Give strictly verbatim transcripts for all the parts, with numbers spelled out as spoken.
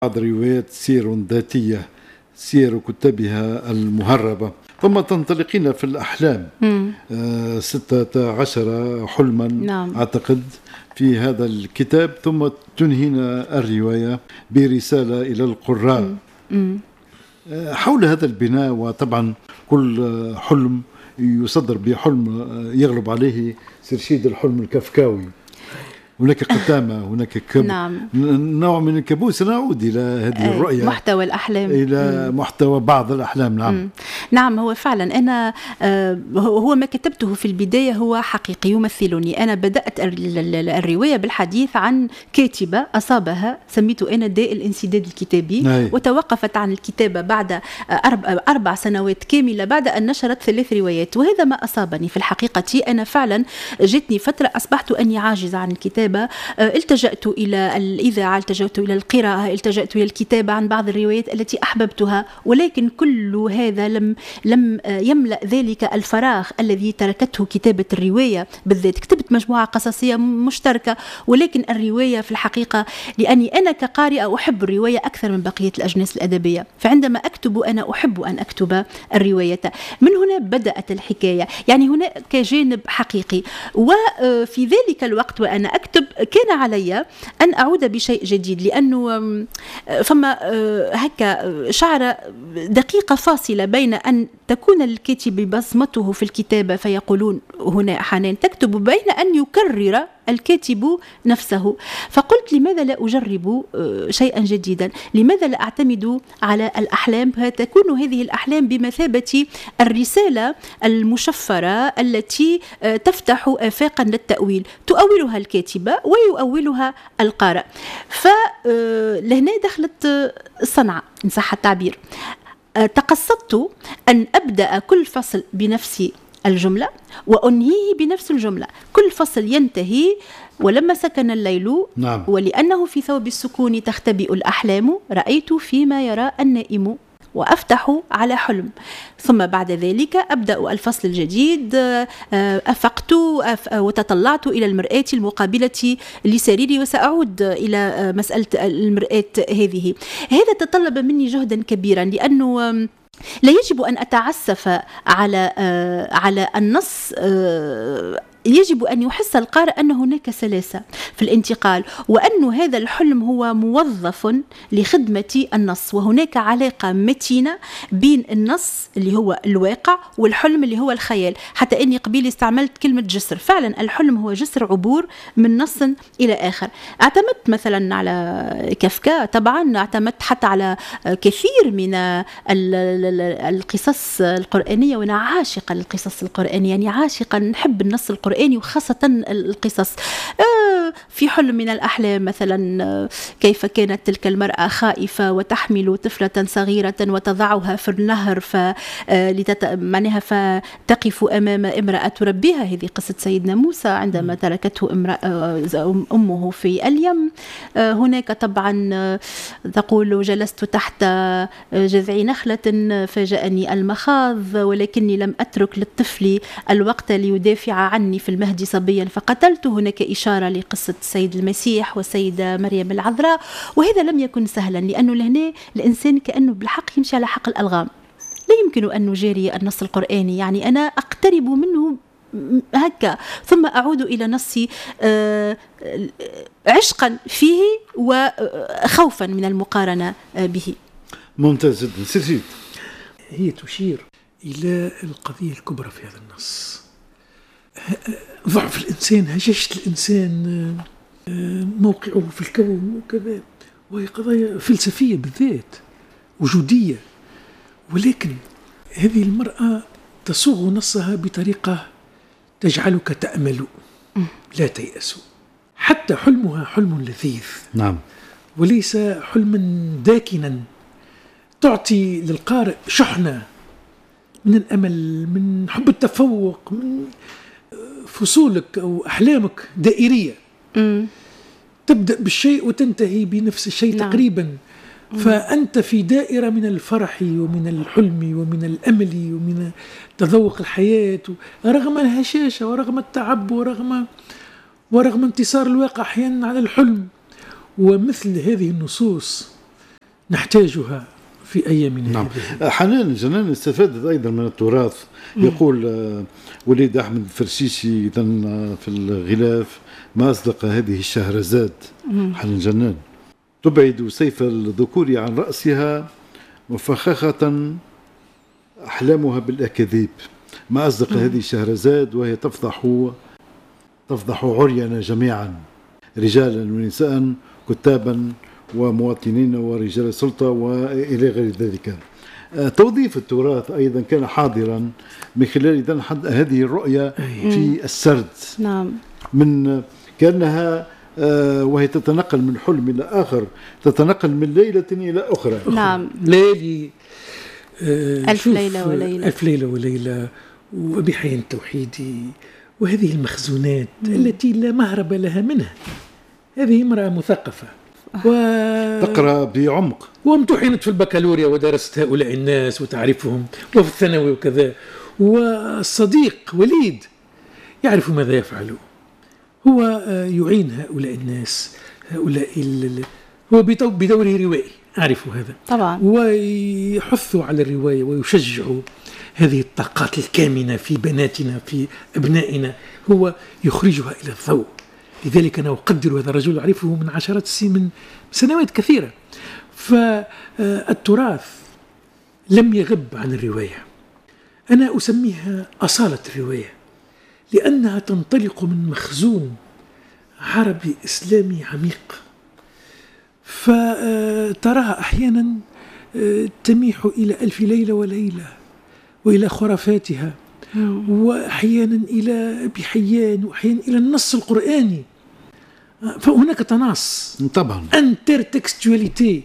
بعض روايات سير ذاتية، سير كتابها المهربة، ثم تنطلقين في الأحلام. آه ستة عشر حلما نعم. أعتقد في هذا الكتاب، ثم تنهين الرواية برسالة إلى القراء آه حول هذا البناء. وطبعا كل حلم يصدر بحلم يغلب عليه سرشيد الحلم الكفكاوي. هناك قتامة، هناك كب... نعم. نوع من الكابوس. نعود إلى هذه الرؤية، محتوى الأحلام، إلى مم. محتوى بعض الأحلام. نعم. مم. نعم، هو فعلا أنا هو ما كتبته في البداية هو حقيقي يمثلني. أنا بدأت الرواية بالحديث عن كاتبة أصابها سميته أنا داء الانسداد الكتابي، ناي. وتوقفت عن الكتابة بعد أربع, أربع سنوات كاملة بعد أن نشرت ثلاث روايات. وهذا ما أصابني في الحقيقة. أنا فعلا جتني فترة أصبحت أني عاجزة عن الكتابة. التجأت إلى الإذاعة، التجأت إلى القراءة، التجأت إلى الكتابة عن بعض الروايات التي أحببتها، ولكن كل هذا لم لم يملأ ذلك الفراغ الذي تركته كتابة الرواية بالذات. كتبت مجموعة قصصية مشتركة، ولكن الرواية في الحقيقة لأني أنا كقارئة أحب الرواية أكثر من بقية الأجناس الأدبية، فعندما أكتب أنا أحب أن أكتب الرواية. من هنا بدأت الحكاية، يعني هناك جانب حقيقي. وفي ذلك الوقت وأنا أكتب كان علي أن أعود بشيء جديد، لأنه فما هكا شعر دقيقة فاصلة بين أن تكون الكاتب بصمته في الكتابة فيقولون هنا حنان تكتب، بين أن يكرر الكاتب نفسه. فقلت لماذا لا أجرب شيئا جديدا؟ لماذا لا أعتمد على الأحلام؟ فتكون هذه الأحلام بمثابة الرسالة المشفرة التي تفتح آفاقا للتأويل، تؤولها الكاتبة ويؤولها القارئ. فلهنا دخلت الصنعة إن صح التعبير. تقصدت أن أبدأ كل فصل بنفس الجملة وأنهيه بنفس الجملة، كل فصل ينتهي ولما سكن الليل. نعم. ولأنه في ثوب السكون تختبئ الأحلام، رأيت فيما يرى النائم، وأفتح على حلم. ثم بعد ذلك أبدأ الفصل الجديد. أفقت وتطلعت إلى المرآة المقابلة لسريري، وسأعود إلى مسألة المرآة هذه. هذا تطلب مني جهدا كبيرا، لأنه لا يجب أن أتعسف على على النص. يجب أن يحس القارئ أن هناك سلاسة في الانتقال، وأن هذا الحلم هو موظف لخدمة النص، وهناك علاقة متينة بين النص اللي هو الواقع والحلم اللي هو الخيال. حتى أني قبيل استعملت كلمة جسر. فعلا الحلم هو جسر عبور من نص إلى آخر. اعتمدت مثلا على كافكا، طبعا اعتمدت حتى على كثير من القصص القرآنية، وأنا عاشقة للقصص القرآنية، يعني عاشقة نحب النص القرآني القرآني وخاصة القصص. في حلم من الأحلام مثلا كيف كانت تلك المرأة خائفة وتحمل طفلة صغيرة وتضعها في النهر ف معناها فتقف أمام امرأة تربيها. هذه قصة سيدنا موسى عندما تركته امرأة أمه في اليم. هناك طبعا تقول جلست تحت جذع نخلة فجاءني المخاض، ولكني لم أترك للطفل الوقت ليدافع عني في المهد صبيا فقتلت. هناك إشارة لقصة السيد المسيح والسيدة مريم العذراء. وهذا لم يكن سهلا، لأنه لهنا الإنسان كأنه بالحق يمشي على حق الألغام. لا يمكن أن نجاري النص القرآني، يعني أنا أقترب منه هكا ثم أعود إلى نصي عشقا فيه وخوفا من المقارنة به. ممتاز جدا. سيسيد هي تشير إلى القضية الكبرى في هذا النص، ضعف الإنسان، هشاشة الإنسان، موقعه في الكون وكذا، وهي قضايا فلسفية بالذات وجودية. ولكن هذه المرأة تصوغ نصها بطريقة تجعلك تأمل لا تيأس. حتى حلمها حلم لذيذ، نعم، وليس حلما داكنا. تعطي للقارئ شحنة من الأمل، من حب التفوق، من فصولك أو أحلامك دائرية. م. تبدأ بالشيء وتنتهي بنفس الشيء. نعم. تقريبا. فأنت في دائرة من الفرح ومن الحلم ومن الأمل ومن تذوق الحياة، رغم الهشاشة ورغم التعب ورغم ورغم انتصار الواقع أحيانا على الحلم. ومثل هذه النصوص نحتاجها في أيامنا. نعم. حنان جنان استفادت أيضا من التراث. يقول وليد أحمد الفرشيشي في الغلاف: ما أصدق هذه الشهرزاد حنان جنان، تبعد سيف الذكور عن رأسها وفخاخة أحلامها بالأكاذيب. ما أصدق هذه الشهرزاد وهي تفضح تفضح عرينا جميعا، رجالا ونساء، كتابا ومواطنين ورجال سلطة وإلى غير ذلك. توظيف التراث أيضا كان حاضرا من خلال هذه الرؤية في السرد. نعم. من كأنها وهي تتنقل من حلم إلى آخر، تتنقل من ليلة إلى أخرى. نعم. ليلي ألف ليلة وليلة، ألف ليلة وليلة، وبحي التوحيدي، وهذه المخزونات مم. التي لا مهرب لها منها. هذه امرأة مثقفة و... تقرأ بعمق، وامتحنت في البكالوريا ودرست هؤلاء الناس وتعرفهم، وفي الثانوي وكذا. والصديق وليد يعرف ماذا يفعل، هو يعين هؤلاء الناس، هؤلاء ال... هو بدوره روائي، أعرف هذا طبعا، ويحث على الرواية ويشجع هذه الطاقات الكامنة في بناتنا في أبنائنا، هو يخرجها إلى الضوء. لذلك أنا أقدر هذا الرجل، أعرفه من عشرات السنين، من سنوات كثيرة. فالتراث لم يغب عن الرواية. أنا أسميها أصالة الرواية، لأنها تنطلق من مخزون عربي إسلامي عميق، فتراها أحيانا تميح إلى ألف ليلة وليلة وإلى خرافاتها، وأحيانا إلى بحيان، وأحيانا إلى النص القرآني. فهناك تناص طبعا، انترتكستواليتي،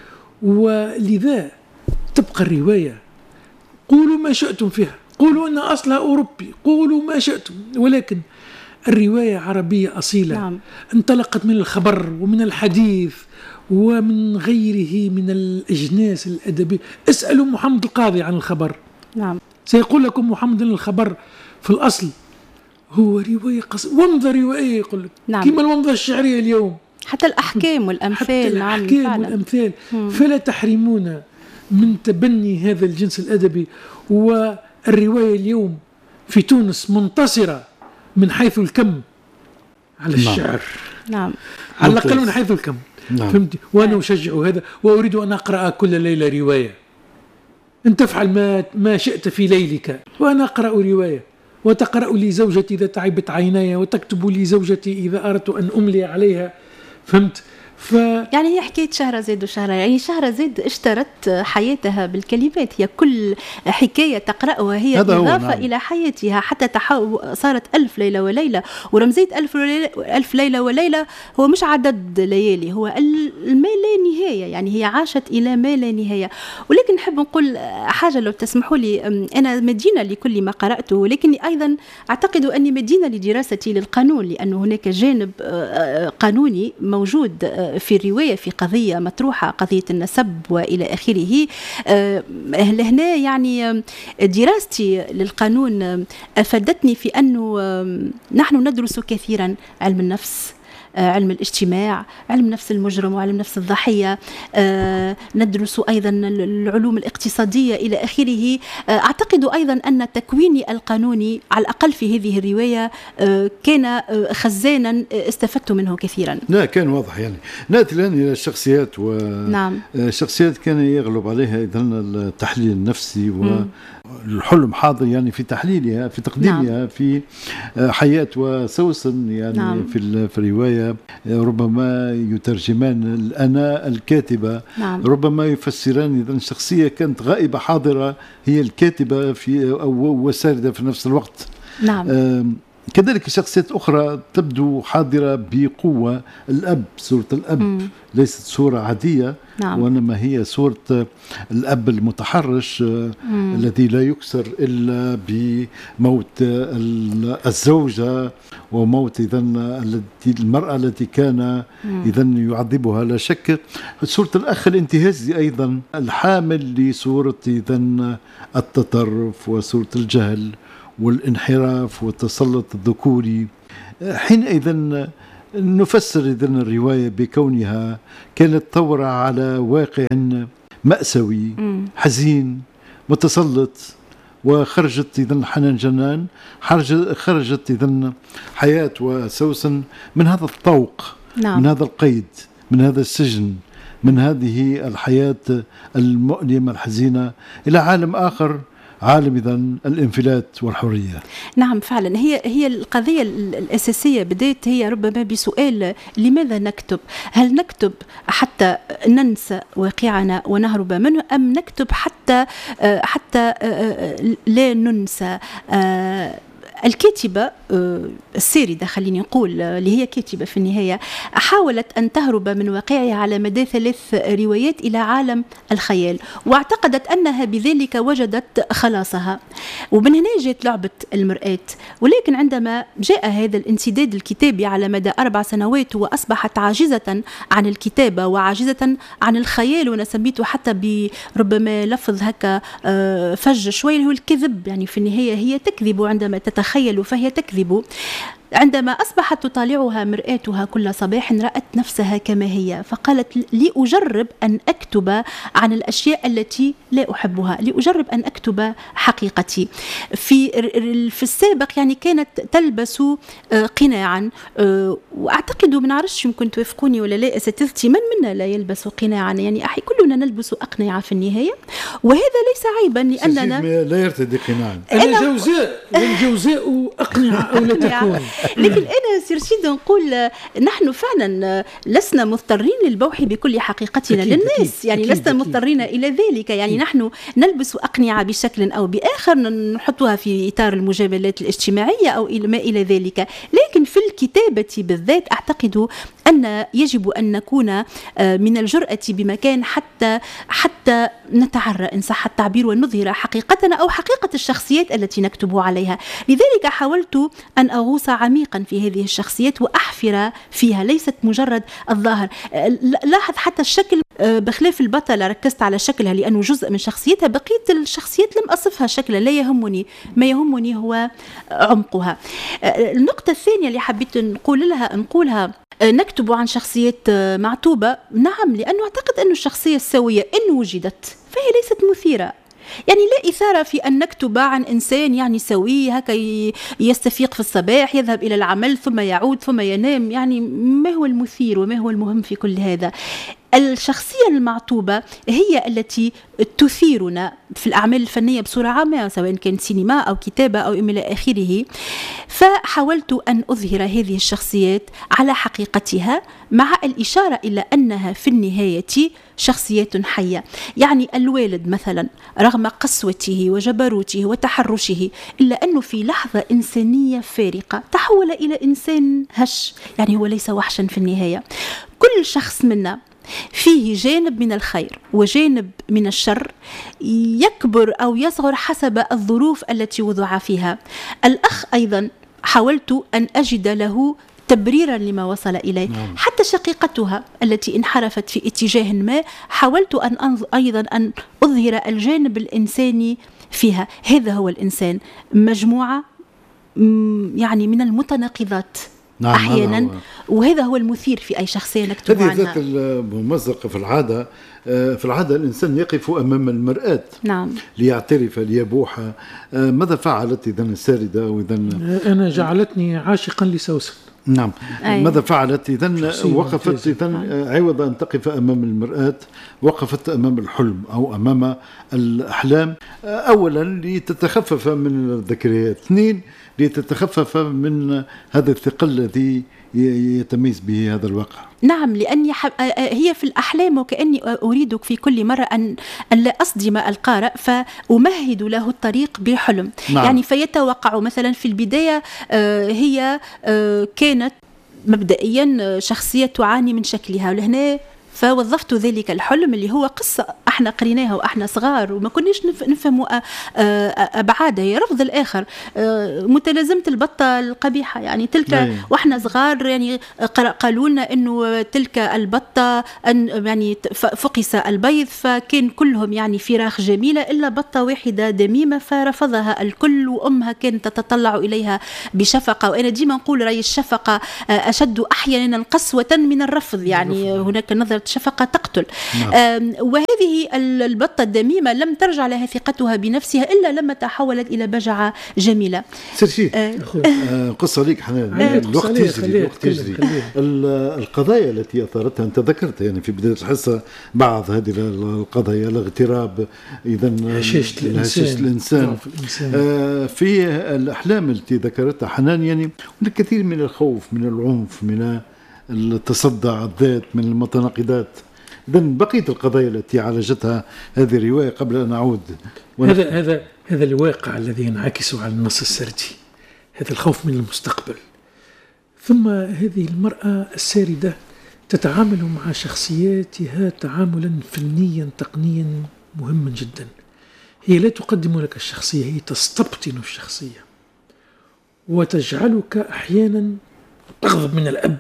ولذا تبقى الرواية. قولوا ما شئتم فيها، قولوا أن أصلها أوروبي، قولوا ما شئتم، ولكن الرواية عربية أصيلة. نعم. انطلقت من الخبر ومن الحديث ومن غيره من الأجناس الأدبية. اسألوا محمد القاضي عن الخبر، نعم، سيقول لكم محمد الخبر في الأصل هو رواية قصيرة، ومضة روائية يقول لك. نعم. كما الومضة الشعرية اليوم، حتى الأحكام والأمثال. حتى الأحكام نعم والأمثال. مم. فلا تحرمونا من تبني هذا الجنس الأدبي. والرواية اليوم في تونس منتصرة من حيث الكم على الشعر. نعم. على الأقل من حيث الكم. نعم. فهمتي؟ وأنا أشجع هذا، وأريد أن أقرأ كل ليلة رواية. أن تفعل ما ما شئت في ليلك، وأنا أقرأ رواية، وتقرأ لي زوجتي إذا تعبت عيناي، وتكتب لي زوجتي إذا أردت أن أملي عليها. فهمت؟ ف... يعني هي حكاية شهرزاد وشهرة، يعني شهرزاد اشترت حياتها بالكلمات، هي كل حكاية تقرأها هي إضافة نعم. إلى حياتها، حتى تحو... صارت ألف ليلة وليلة. ورمزية ألف, ليلة... ألف ليلة وليلة هو مش عدد ليالي، هو ما لا نهاية، يعني هي عاشت إلى ما لا نهاية. ولكن نحب نقول حاجة لو تسمحوا لي، أنا مدينة لكل ما قرأته، ولكن أيضا أعتقد أني مدينة لدراستي للقانون، لأن هناك جانب قانوني موجود في الرواية، في قضية مطروحة، قضية النسب وإلى آخره. هنا يعني دراستي للقانون أفادتني في أنه نحن ندرس كثيرا علم النفس، علم الاجتماع، علم نفس المجرم وعلم نفس الضحية، ندرس أيضا العلوم الاقتصادية إلى آخره. أعتقد أيضا أن تكويني القانوني على الأقل في هذه الرواية كان خزانا استفدت منه كثيرا. لا، كان واضح. يعني نأتي الآن إلى الشخصيات، و نعم. الشخصيات كان يغلب عليها أيضا التحليل النفسي والحلم حاضر، يعني في تحليلها، في تقديمها. نعم. في حياة وسوسن، يعني نعم. في الرواية ربما يترجمان الأنا الكاتبة. نعم. ربما يفسران إذن شخصية كانت غائبة حاضرة هي الكاتبة في أو وساردة في نفس الوقت. نعم. كذلك شخصيات أخرى تبدو حاضرة بقوة. الأب، صورة الأب م. ليست صورة عادية. نعم. وإنما هي صورة الأب المتحرش مم. الذي لا يكسر إلا بموت الزوجة وموت إذن المرأة التي كان إذن يعذبها. لا شك صورة الأخ الانتهازي أيضا الحامل لصورة إذن التطرف وصورة الجهل والانحراف والتسلط الذكوري. حينئذ نفسر إذن الرواية بكونها كانت ثورة على واقع مأساوي حزين متسلط، وخرجت إذن حنان جنان خرجت إذن حياة وسوسن من هذا الطوق، نعم. من هذا القيد، من هذا السجن، من هذه الحياة المؤلمة الحزينة إلى عالم آخر، عالم إذن الانفلات والحرية. نعم فعلا، هي هي القضية الأساسية بدأت هي ربما بسؤال لماذا نكتب؟ هل نكتب حتى ننسى واقعنا ونهرب منه، أم نكتب حتى حتى لا ننسى؟ الكاتبة الساردة خليني نقول اللي هي كاتبة في النهاية حاولت أن تهرب من واقعها على مدى ثلاث روايات إلى عالم الخيال، واعتقدت أنها بذلك وجدت خلاصها، ومن هنا جاءت لعبة المرآة. ولكن عندما جاء هذا الانسداد الكتابي على مدى أربع سنوات وأصبحت عاجزة عن الكتابة وعاجزة عن الخيال، وأنا سميته حتى بربما لفظ هكا فج شوي هو الكذب، يعني في النهاية هي تكذب عندما تتخيل فهي تكذب. عندما أصبحت تطالعها مرآتها كل صباح رأت نفسها كما هي، فقالت لأجرب أن أكتب عن الأشياء التي لا أحبها، لأجرب أن أكتب حقيقتي. في في السابق يعني كانت تلبس قناعا، وأعتقد من عرش يمكن توافقوني ولا لا أساتذتي، من منا لا يلبس قناعا؟ يعني أحي كلنا نلبس أقنعة في النهاية، وهذا ليس عيبا لأننا لا يرتدي قناعا. أنا جوزاء والجوزاء أقنعة أو لا تكون. لكن أنا سيرشيد نقول نحن فعلا لسنا مضطرين للبوح بكل حقيقتنا أكيد للناس، أكيد يعني أكيد لسنا أكيد مضطرين أكيد إلى ذلك، يعني أكيد نحن نلبس أقنعة بشكل أو بآخر نحطها في إطار المجاملات الاجتماعية أو ما إلى ذلك، لكن في الكتابة بالذات أعتقد أن يجب أن نكون من الجرأة بمكان حتى حتى نتعرى إن صح التعبير ونظهر حقيقتنا أو حقيقة الشخصيات التي نكتب عليها. لذلك حاولت أن أغوص عميقا في هذه الشخصيات وأحفر فيها، ليست مجرد الظاهر. لاحظ حتى الشكل، بخلاف البطلة ركزت على شكلها لأنه جزء من شخصيتها، بقية الشخصيات لم أصفها شكلا، لا يهمني، ما يهمني هو عمقها. النقطة الثانية اللي حبيت نقول لها نقولها نكتب عن شخصيات معتوبة، نعم، لأنه أعتقد أن الشخصية السوية إن وجدت فهي ليست مثيرة، يعني لا إثارة في أن نكتب عن إنسان يعني سوي هكا يستفيق في الصباح يذهب إلى العمل ثم يعود ثم ينام، يعني ما هو المثير وما هو المهم في كل هذا؟ الشخصية المعتوبة هي التي تثيرنا في الأعمال الفنية بصورة عامة، سواء كان سينما أو كتابة أو إلى آخره. فحاولت أن أظهر هذه الشخصيات على حقيقتها مع الإشارة إلى أنها في النهاية شخصيات حية. يعني الوالد مثلا رغم قسوته وجبروته وتحرشه إلا أنه في لحظة إنسانية فارقة تحول إلى إنسان هش، يعني هو ليس وحشا في النهاية. كل شخص منا فيه جانب من الخير وجانب من الشر، يكبر أو يصغر حسب الظروف التي وضع فيها. الأخ أيضا حاولت أن أجد له تبريرا لما وصل إليه. نعم. حتى شقيقتها التي انحرفت في اتجاه ما حاولت أن أنظ... أيضا أن أظهر الجانب الإنساني فيها. هذا هو الإنسان، مجموعة يعني من المتناقضات. نعم أحيانا، وهذا هو المثير في أي شخصية نكتب عنها. هذه ذات الممزقة في العادة. في العادة الإنسان يقف أمام المرآة، نعم، ليعترف ليبوح. ماذا فعلت إذن الساردة؟ وإذن أنا جعلتني عاشقا لسوسن. نعم. أي. ماذا فعلت إذن؟ وقفت إذن عوض أن تقف أمام المرآة وقفت أمام الحلم أو أمام الأحلام، أولا لتتخفف من الذكريات، اثنين لتتخفف من هذا الثقل الذي يتميز به هذا الواقع. نعم، لأني حب... هي في الأحلام وكأني أريدك في كل مرة أن, أن لا أصدم القارئ فأمهد له الطريق بحلم. نعم. يعني فيتوقع مثلا في البداية هي كانت مبدئيا شخصية تعاني من شكلها، ولهنا فوظفت ذلك الحلم اللي هو قصة احنا قريناها واحنا صغار وما كناش نفهموا أبعادها، هي رفض الآخر، متلازمة البطة القبيحة يعني تلك أي. واحنا صغار يعني قالوا لنا انه تلك البطة أن يعني فقس البيض فكان كلهم يعني فراخ جميلة إلا بطة واحدة دميمة فرفضها الكل، وأمها كانت تتطلع إليها بشفقة. وأنا ديما نقول رأي الشفقة أشد أحيانا قسوة من الرفض، يعني هناك نظرة شفقة تقتل. نعم. وهذه البطة الدميمة لم ترجع لها ثقتها بنفسها إلا لما تحولت إلى بجعة جميلة. سيرشي آه قصة ليك حنان، الوقت يجري الوقت يجري. القضايا التي أثارتها أنت ذكرت يعني في بداية الحصة بعض هذه القضايا، الاغتراب، إذا هشاشة الإنسان, الإنسان. آه في الأحلام التي ذكرتها حنان يعني الكثير من الخوف، من العنف، من التصدع الذات، من المتناقضات. إذن بقية القضايا التي عالجتها هذه الرواية قبل أن أعود. هذا هذا هذا الواقع الذي ينعكس على النص السردي، هذا الخوف من المستقبل. ثم هذه المرأة الساردة تتعامل مع شخصياتها تعاملا فنيا تقنيا مهما جدا. هي لا تقدم لك الشخصية، هي تستبطن الشخصية وتجعلك أحيانا تغضب من الأب،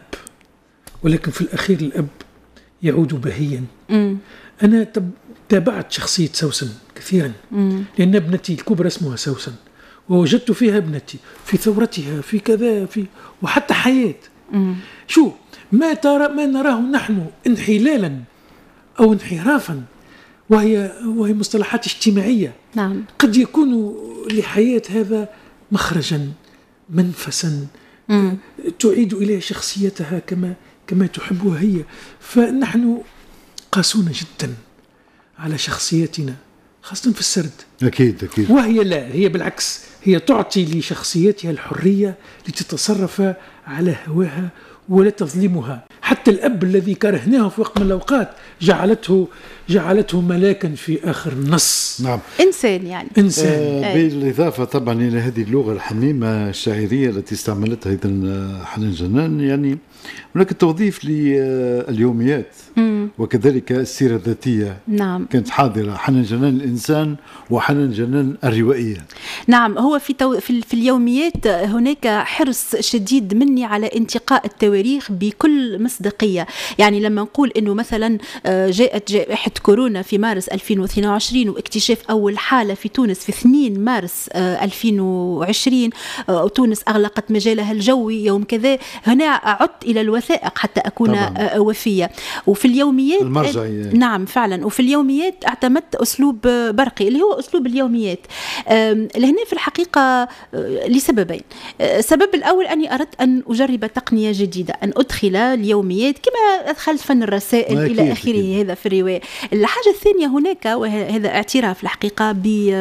ولكن في الأخير الأب يعود بهيا. م. أنا تابعت شخصية سوسن كثيرا، م. لأن ابنتي الكبرى اسمها سوسن، ووجدت فيها ابنتي في ثورتها في كذا في وحتى حياة. م. شو ما ترى ما نراه نحن انحلالا أو انحرافا وهي وهي مصطلحات اجتماعية. نعم. قد يكون لحياة هذا مخرجا، منفسا، م. تعيد إليها شخصيتها كما كما تحبها هي. فنحن قاسون جدا على شخصيتنا خاصة في السرد. أكيد أكيد. وهي لا، هي بالعكس، هي تعطي لشخصيتها الحرية لتتصرف على هواها ولا تظلمها. حتى الأب الذي كرهناه في وقت من الأوقات جعلته جعلته ملاكا في آخر النص. نعم. إنسان يعني. إنسان. آه بالإضافة طبعا إلى هذه اللغة الحميمة الشاعرية التي استعملتها أيضا حنان جنان، يعني هناك توظيف لليوميات وكذلك السيرة الذاتية. نعم. كانت حاضرة حنان جنان الإنسان وحنان جنان الروائية. نعم. هو في, تو... في, في اليوميات هناك حرص شديد مني على انتقاء التواريخ بكل مصداقية. يعني لما نقول أنه مثلا جاءت جائحة كورونا في مارس ألفين واثنين وعشرين واكتشاف أول حالة في تونس في اثنين مارس ألفين وعشرين، وتونس أغلقت مجالها الجوي يوم كذا، هنا عدت إلى الوثائق حتى أكون طبعا. وفية. وفي اليوميات المرجعية. نعم فعلا. وفي اليوميات اعتمدت أسلوب برقي اللي هو أسلوب اليوميات. لهنا في الحقيقة لسببين. السبب الأول أني أردت أن أجرب تقنية جديدة، أن أدخل اليوميات كما أدخلت فن الرسائل إلى آخره. هذا في الرواية. الحاجة الثانية هناك، وهذا اعتراف الحقيقة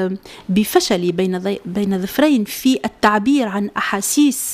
بفشلي بين بين ظفرين في التعبير عن أحاسيس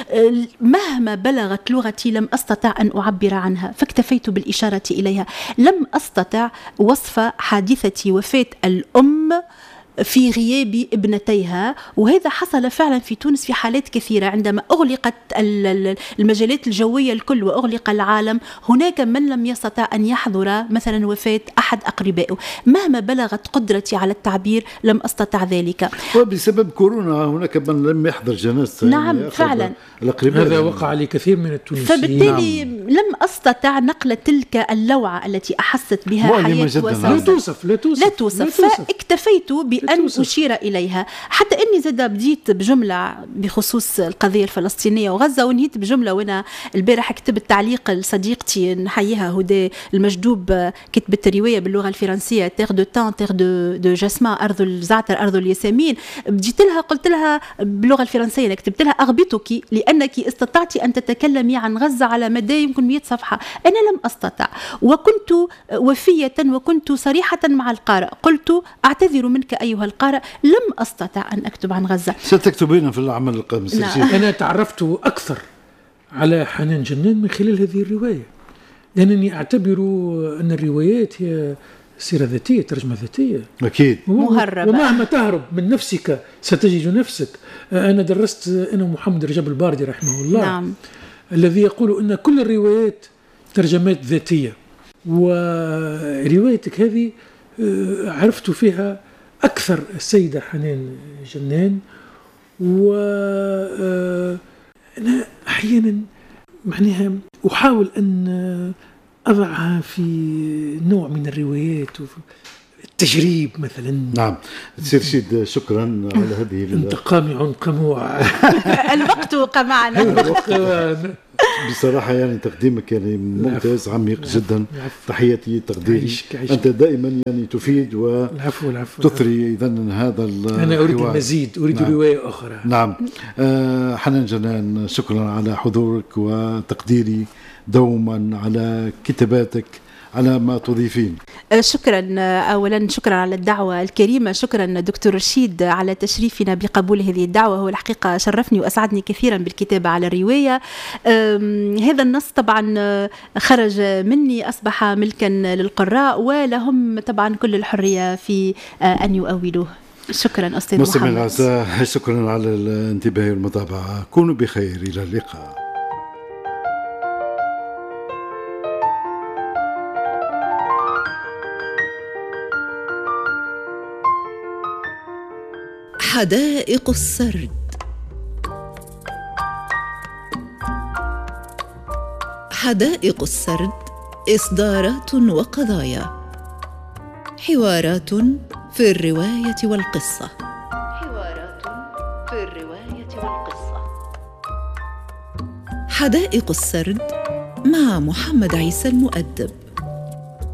مهما بلغت لغتي لم أستطع أن أعبر عنها، فاكتفيت بالإشارة إليها. لم أستطع وصف حادثة وفاة الأم في غياب ابنتيها، وهذا حصل فعلا في تونس في حالات كثيرة. عندما أغلقت المجالات الجوية الكل وأغلق العالم، هناك من لم يستطع أن يحضر مثلا وفاة أحد أقربائه. مهما بلغت قدرتي على التعبير لم أستطع ذلك. وبسبب كورونا هناك من لم يحضر جنازته. نعم يعني فعلا. هذا وقع لكثير من التونسيين. فبالتالي نعم. لم أستطع نقل تلك اللوعة التي أحست بها حياة وسوسن. لا توصف لا توصف, لا توصف. فاكتفيت بأن أن أشير إليها. حتى أني زاد بديت بجملة بخصوص القضية الفلسطينية وغزة، ونهيت بجملة. وأنا البارح كتبت تعليق لصديقتي نحييها هدى المجدوب، كتبت رواية باللغة الفرنسية تيغ دو تان تيغ دو دو جاسمان، أرض الزعتر أرض الياسمين. بديت لها قلت لها باللغة الفرنسية، أنا كتبت لها أغبطك لأنك استطعت أن تتكلمي عن غزة على مدى يمكن مئة صفحة. أنا لم أستطع، وكنت وفية وكنت صريحة مع القارئ. قلت أعتذر منك أيها القارئ، لم أستطع أن أكتب عن غزة. ستكتبين في العمل القادم. أنا تعرفت أكثر على حنان جنان من خلال هذه الرواية، لأنني أعتبر أن الروايات هي سيرة ذاتية، ترجمة ذاتية. أكيد. مهربة. ومهما تهرب من نفسك ستجد نفسك. أنا درست أنا محمد رجب الباردي رحمه الله. نعم. الذي يقول أن كل الروايات ترجمات ذاتية. وروايتك هذه عرفت فيها أكثر السيدة حنان جنان. وأنا أحيانا معناها أحاول أن أضعها في نوع من الروايات التجريب مثلا. نعم سير رشيد، شكرا على هذه انتقام قموع. الوقت قمعنا. بصراحة يعني تقديمك يعني ممتاز عميق جدا. تحياتي تقديري. أنت دائما يعني تفيد وتثري إذن هذا الحوار. أنا أريد المزيد، أريد نعم. رواية أخرى. نعم آه حنان جنان، شكرا على حضورك وتقديري دوما على كتاباتك، على ما تضيفين. شكرا أولا، شكرا على الدعوة الكريمة، شكرا دكتور رشيد على تشريفنا بقبول هذه الدعوة. هو الحقيقة شرفني وأسعدني كثيرا بالكتابة على الرواية. هذا النص طبعا خرج مني، أصبح ملكا للقراء ولهم طبعا كل الحرية في أن يؤولوه. شكرا أستاذ محمد. مستمعينا الأعزاء، شكرا على الانتباه والمتابعة. كونوا بخير، إلى اللقاء. حدائق السرد. حدائق السرد إصدارات وقضايا، حوارات في الرواية والقصة. حوارات في الرواية والقصة. حدائق السرد مع محمد عيسى المؤدب.